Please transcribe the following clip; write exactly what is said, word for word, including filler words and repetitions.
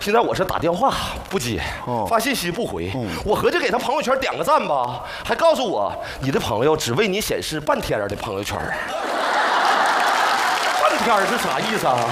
现在我是打电话不接， 哦发信息不回， 嗯我合计给他朋友圈点个赞吧，还告诉我你的朋友只为你显示半天的朋友圈。半天是啥意思啊？